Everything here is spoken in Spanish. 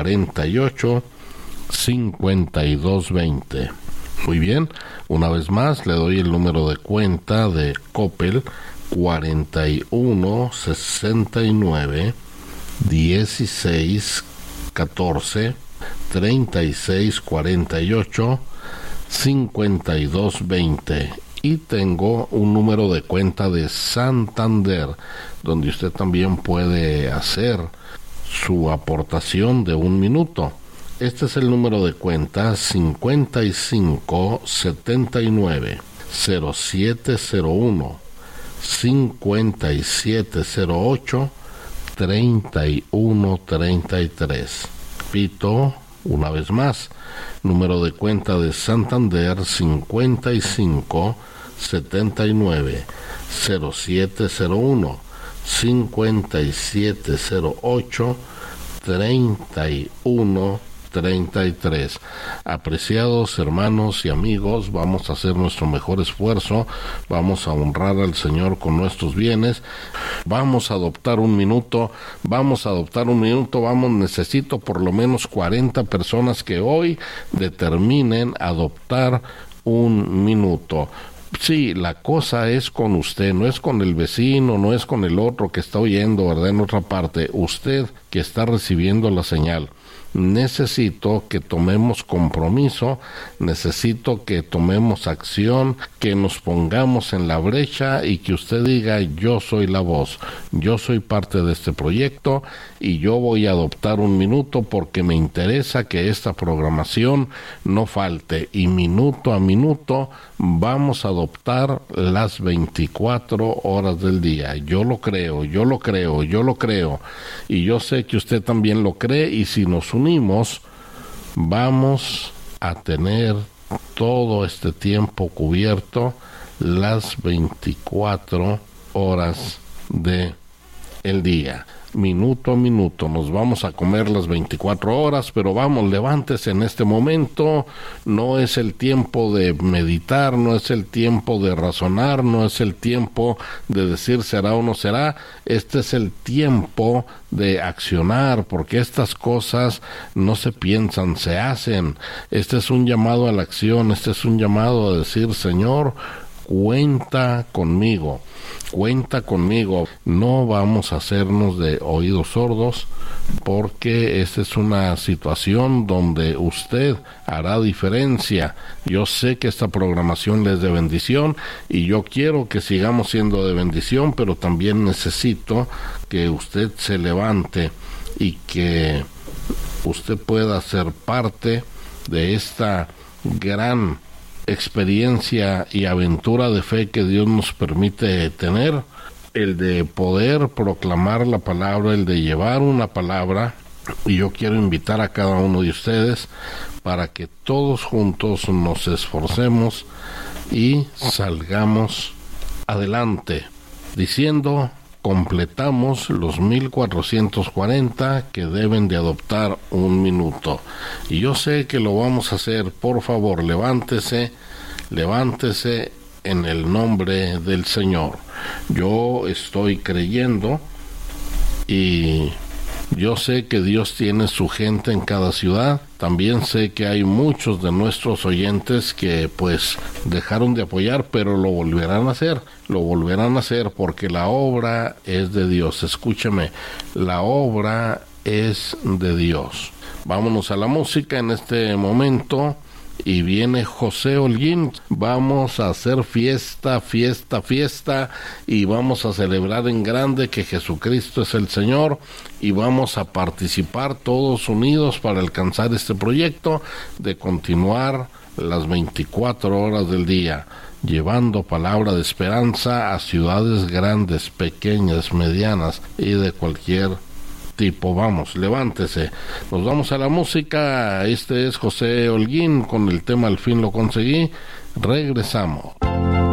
48 52 20. Muy bien, una vez más le doy el número de cuenta de Coppel: 41 69 16 14 36 48 52 20. Y tengo un número de cuenta de Santander, donde usted también puede hacer su aportación de 1 minuto. Este es el número de cuenta: 55 79 0701 5708 3133. Repito una vez más, número de cuenta de Santander: 55 79 0701 5708 3133. Apreciados hermanos y amigos, vamos a hacer nuestro mejor esfuerzo, vamos a honrar al Señor con nuestros bienes, vamos a adoptar un minuto, necesito por lo menos 40 personas que hoy determinen adoptar 1 minuto. Sí, la cosa es con usted, no es con el vecino, no es con el otro que está oyendo, ¿verdad?, en otra parte. Usted que está recibiendo la señal. Necesito que tomemos compromiso, necesito que tomemos acción, que nos pongamos en la brecha y que usted diga: yo soy la voz, yo soy parte de este proyecto y yo voy a adoptar 1 minuto porque me interesa que esta programación no falte, y minuto a minuto vamos a adoptar las 24 horas del día. Yo lo creo, y yo sé que usted también lo cree, y si nos unimos vamos a tener todo este tiempo cubierto, las 24 horas de el día. Minuto a minuto nos vamos a comer las 24 horas, pero vamos, levántese en este momento. No es el tiempo de meditar, no es el tiempo de razonar, no es el tiempo de decir será o no será. Este es el tiempo de accionar, porque estas cosas no se piensan, se hacen. Este es un llamado a la acción, este es un llamado a decir: Señor, cuenta conmigo. No vamos a hacernos de oídos sordos, porque esta es una situación donde usted hará diferencia. Yo sé que esta programación les de bendición y yo quiero que sigamos siendo de bendición, pero también necesito que usted se levante y que usted pueda ser parte de esta gran experiencia y aventura de fe que Dios nos permite tener, el de poder proclamar la palabra, el de llevar una palabra. Y yo quiero invitar a cada uno de ustedes para que todos juntos nos esforcemos y salgamos adelante diciendo: completamos los 1440 que deben de adoptar 1 minuto. Y yo sé que lo vamos a hacer. Por favor, levántese en el nombre del Señor. Yo estoy creyendo y yo sé que Dios tiene su gente en cada ciudad. También sé que hay muchos de nuestros oyentes que pues dejaron de apoyar, pero lo volverán a hacer porque la obra es de Dios. Escúcheme, la obra es de Dios. Vámonos a la música en este momento. Y viene José Holguín. Vamos a hacer fiesta, y vamos a celebrar en grande que Jesucristo es el Señor, y vamos a participar todos unidos para alcanzar este proyecto de continuar las 24 horas del día, llevando palabra de esperanza a ciudades grandes, pequeñas, medianas y de cualquier tipo. Vamos, levántese. Nos vamos a la música. Este es José Holguín con el tema Al fin lo conseguí. Regresamos.